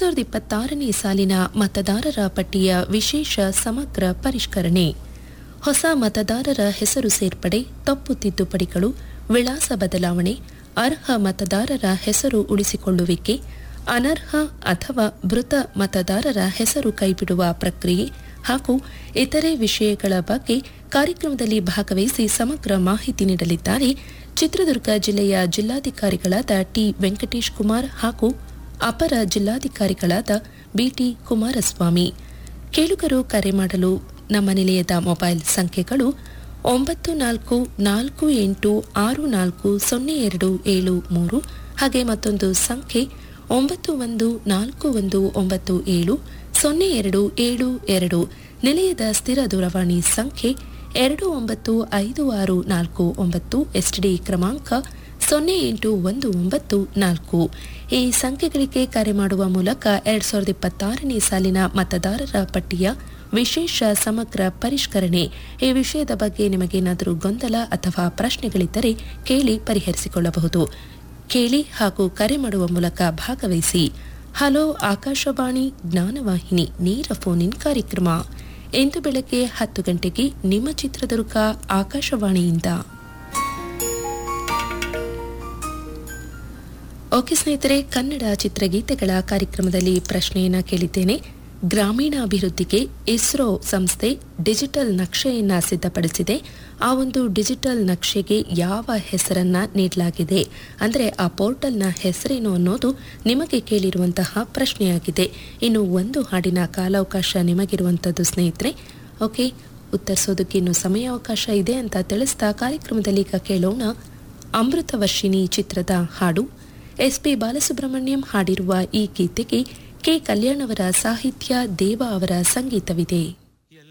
2026ನೇ ಸಾಲಿನ ಮತದಾರರ ಪಟ್ಟಿಯ ವಿಶೇಷ ಸಮಗ್ರ ಪರಿಷ್ಕರಣೆ. ಹೊಸ ಮತದಾರರ ಹೆಸರು ಸೇರ್ಪಡೆ, ತಪ್ಪು ತಿದ್ದುಪಡಿಗಳು, ವಿಳಾಸ ಬದಲಾವಣೆ, ಅರ್ಹ ಮತದಾರರ ಹೆಸರು ಉಳಿಸಿಕೊಳ್ಳುವಿಕೆ, ಅನರ್ಹ ಅಥವಾ ಮೃತ ಮತದಾರರ ಹೆಸರು ಕೈಬಿಡುವ ಪ್ರಕ್ರಿಯೆ ಹಾಗೂ ಇತರೆ ವಿಷಯಗಳ ಬಗ್ಗೆ ಕಾರ್ಯಕ್ರಮದಲ್ಲಿ ಭಾಗವಹಿಸಿ ಸಮಗ್ರ ಮಾಹಿತಿ ನೀಡಲಿದ್ದಾರೆ ಚಿತ್ರದುರ್ಗ ಜಿಲ್ಲೆಯ ಜಿಲ್ಲಾಧಿಕಾರಿಗಳಾದ ಟಿ ವೆಂಕಟೇಶ್ ಕುಮಾರ್ ಹಾಗೂ ಅಪರ ಜಿಲ್ಲಾಧಿಕಾರಿಗಳಾದ ಬಿಟಿ ಕುಮಾರಸ್ವಾಮಿ. ಕೇಳುಗರು ಕರೆ ಮಾಡಲು ನಮ್ಮ ನಿಲಯದ ಮೊಬೈಲ್ ಸಂಖ್ಯೆಗಳು 9448644073 ಹಾಗೆ ಮತ್ತೊಂದು ಸಂಖ್ಯೆ 9141970272. ನಿಲಯದ ಸ್ಥಿರ ದೂರವಾಣಿ ಸಂಖ್ಯೆ 295649, ಎಸ್ಟಿಡಿ ಕ್ರಮಾಂಕ 081994. ಈ ಸಂಖ್ಯೆಗಳಿಗೆ ಕರೆ ಮಾಡುವ ಮೂಲಕ 2026ನೇ ಸಾಲಿನ ಮತದಾರರ ಪಟ್ಟಿಯ ವಿಶೇಷ ಸಮಗ್ರ ಪರಿಷ್ಕರಣೆ ಈ ವಿಷಯದ ಬಗ್ಗೆ ನಿಮಗೇನಾದರೂ ಗೊಂದಲ ಅಥವಾ ಪ್ರಶ್ನೆಗಳಿದ್ದರೆ ಕೇಳಿ ಪರಿಹರಿಸಿಕೊಳ್ಳಬಹುದು. ಕೇಳಿ ಹಾಗೂ ಕರೆ ಮಾಡುವ ಮೂಲಕ ಭಾಗವಹಿಸಿ. ಹಲೋ ಆಕಾಶವಾಣಿ ಜ್ಞಾನವಾಹಿನಿ ನೇರ ಫೋನ್ ಇನ್ ಕಾರ್ಯಕ್ರಮ ಇಂದು ಬೆಳಗ್ಗೆ 10 ಗಂಟೆಗೆ ನಿಮ್ಮ ಚಿತ್ರದುರ್ಗ ಆಕಾಶವಾಣಿಯಿಂದ. ಓಕೆ ಸ್ನೇಹಿತರೆ, ಕನ್ನಡ ಚಿತ್ರಗೀತೆಗಳ ಕಾರ್ಯಕ್ರಮದಲ್ಲಿ ಪ್ರಶ್ನೆಯನ್ನ ಕೇಳಿದ್ದೇನೆ. ಗ್ರಾಮೀಣಾಭಿವೃದ್ಧಿಗೆ ಇಸ್ರೋ ಸಂಸ್ಥೆ ಡಿಜಿಟಲ್ ನಕ್ಷೆಯನ್ನ ಸಿದ್ಧಪಡಿಸಿದೆ. ಆ ಒಂದು ಡಿಜಿಟಲ್ ನಕ್ಷೆಗೆ ಯಾವ ಹೆಸರನ್ನ ನೀಡಲಾಗಿದೆ ಅಂದರೆ ಆ ಪೋರ್ಟಲ್ನ ಹೆಸರೇನು ಅನ್ನೋದು ನಿಮಗೆ ಕೇಳಿರುವಂತಹ ಪ್ರಶ್ನೆಯಾಗಿದೆ. ಇನ್ನು ಒಂದು ಹಾಡಿನ ಕಾಲಾವಕಾಶ ನಿಮಗಿರುವಂಥದ್ದು ಸ್ನೇಹಿತರೆ. ಓಕೆ, ಉತ್ತರಿಸೋದಕ್ಕೆ ಇನ್ನು ಸಮಯಾವಕಾಶ ಇದೆ ಅಂತ ತಿಳಿಸ್ತಾ ಕಾರ್ಯಕ್ರಮದಲ್ಲಿ ಈಗ ಕೇಳೋಣ ಅಮೃತವರ್ಷಿಣಿ ಚಿತ್ರದ ಹಾಡು. ಎಸ್ ಪಿ ಬಾಲಸುಬ್ರಹ್ಮಣ್ಯಂ ಹಾಡಿರುವ ಈ ಗೀತೆಗೆ ಕೆ ಕಲ್ಯಾಣ್ ಅವರ ಸಾಹಿತ್ಯ, ದೇವ ಅವರ ಸಂಗೀತವಿದೆ.